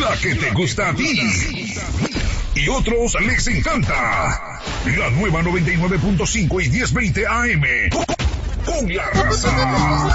la que te gusta a ti y otros les encanta. La nueva 99.5 y 1020 AM. Con la raza.